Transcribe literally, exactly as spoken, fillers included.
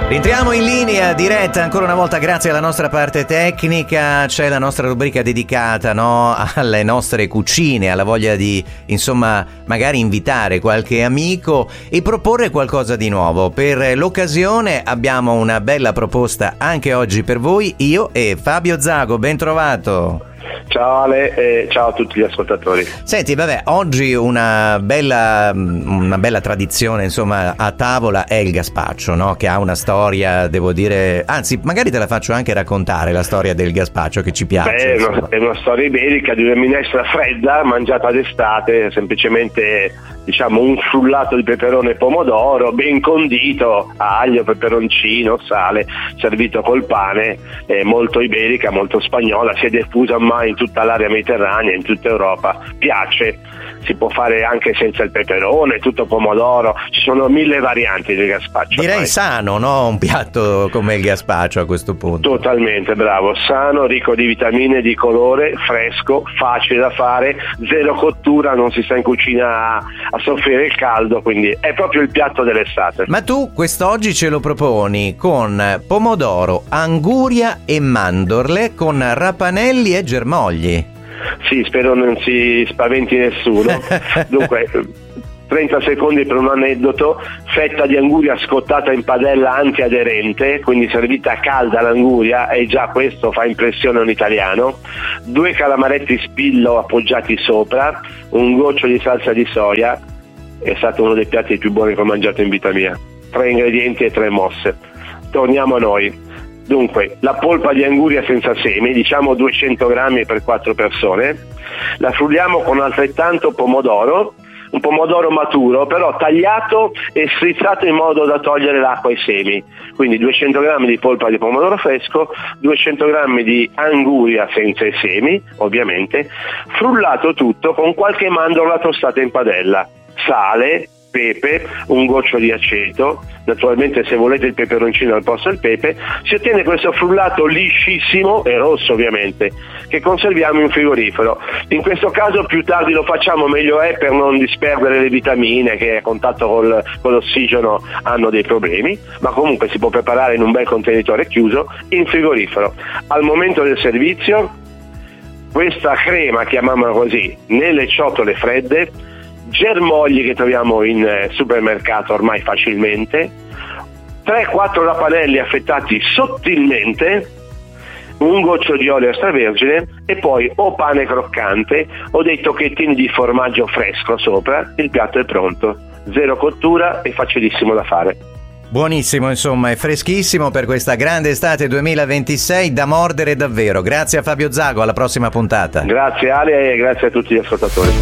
Entriamo in linea diretta ancora una volta grazie alla nostra parte tecnica. C'è la nostra rubrica dedicata, no, alle nostre cucine, alla voglia di, insomma, magari invitare qualche amico e proporre qualcosa di nuovo. Per l'occasione abbiamo una bella proposta anche oggi per voi, io e Fabio Zago. Ben trovato. Ciao Ale e ciao a tutti gli ascoltatori. Senti, vabbè, oggi una bella, una bella tradizione, insomma, a tavola è il gazpacho, no? Che ha una storia, devo dire, anzi, magari te la faccio anche raccontare, la storia del gazpacho che ci piace. Beh, è, una, è una storia iberica di una minestra fredda mangiata d'estate, semplicemente, diciamo, un frullato di peperone e pomodoro ben condito, aglio, peperoncino, sale, servito col pane, è molto iberica, molto spagnola, si è diffusa ormai in tutta l'area mediterranea, in tutta Europa, piace, si può fare anche senza il peperone, tutto pomodoro, ci sono mille varianti di gazpacho. Direi ormai. Sano, no? Un piatto come il gazpacho a questo punto. Totalmente, bravo, sano, ricco di vitamine, di colore, fresco, facile da fare, zero cottura, non si sta in cucina a, a soffrire il caldo, quindi è proprio il piatto dell'estate. Ma tu quest'oggi ce lo proponi con pomodoro, anguria e mandorle, con rapanelli e germogli. Sì, spero non si spaventi nessuno. Dunque, trenta secondi per un aneddoto: fetta di anguria scottata in padella antiaderente, quindi servita calda l'anguria, e già questo fa impressione a un italiano, due calamaretti spillo appoggiati sopra, un goccio di salsa di soia. È stato uno dei piatti più buoni che ho mangiato in vita mia. Tre ingredienti e tre mosse. Torniamo a noi. Dunque, la polpa di anguria senza semi, diciamo duecento grammi per quattro persone, la frulliamo con altrettanto pomodoro, un pomodoro maturo però tagliato e strizzato in modo da togliere l'acqua ai semi, quindi duecento grammi di polpa di pomodoro fresco, duecento grammi di anguria senza i semi, ovviamente, frullato tutto con qualche mandorla tostata in padella, sale, pepe, un goccio di aceto, naturalmente se volete il peperoncino al posto del pepe, si ottiene questo frullato liscissimo e rosso ovviamente, che conserviamo in frigorifero. In questo caso più tardi lo facciamo meglio è, per non disperdere le vitamine che a contatto col, con l'ossigeno hanno dei problemi, ma comunque si può preparare in un bel contenitore chiuso in frigorifero. Al momento del servizio, questa crema, chiamiamola così, nelle ciotole fredde, germogli che troviamo in eh, supermercato ormai facilmente, tre quattro rapanelli affettati sottilmente, un goccio di olio extravergine e poi o pane croccante o dei tocchettini di formaggio fresco sopra. Il piatto è pronto, zero cottura e facilissimo da fare. Buonissimo, insomma, è freschissimo per questa grande estate duemilaventisei, da mordere davvero. Grazie a Fabio Zago, alla prossima puntata. Grazie Ale e grazie a tutti gli ascoltatori.